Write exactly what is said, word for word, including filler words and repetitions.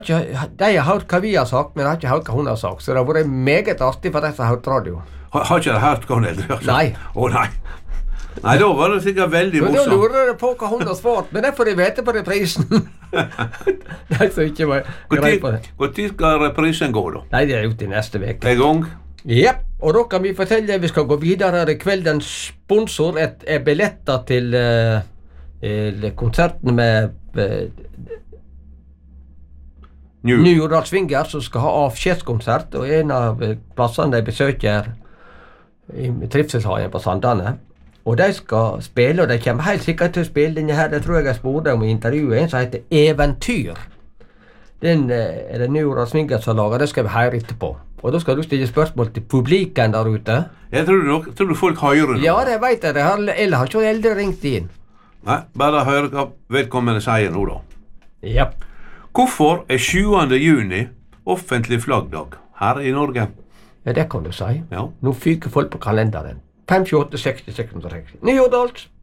De har hørt hva vi har sagt, men de har ikke hørt hva hun har sagt. Så det har vært meget artig for de som har hørt radio. Har, har ikke de hørt hva hun heter? Nei. Å nei. Nei, da var det sikkert veldig morsomt. Da lurer jeg på hva hun har svart, men det får de vite på reprisen. De som ikke var grei på det. Hvor tid skal reprisen gå da? Nei, det er ute i neste vek. En gang? Ja, og da kan vi fortelle vi skal gå videre. Kveldens sponsor er, er billetter til, uh, til konserten med uh, New, New Jordal Swinger, som skal ha avskjedskonsert, og en av plassene de besøker i trivselshagen på Sandane. Og de skal spille, og de kommer helt sikkert til å spille denne her, det tror jeg jeg spurte om i intervjuet, en som heter Eventyr. Den er det New Jordal Swinger som lager, det skal vi høre etterpå. Og da skal du stille spørsmål til publiken der ute. Jeg tror du, tror du folk hører det. Ja, det vet jeg, det har, eller har ikke eldre ringt inn. Nei, bare høre hva vedkommende sier nå da. Ja. Hvorfor er sjuende juni offentlig flaggdag her i Norge? Ja, det kan du si. Ja. Nå fyker folk på kalenderen. fem, tjueåtte, seksti, seksti, seksti. Ny Jordals.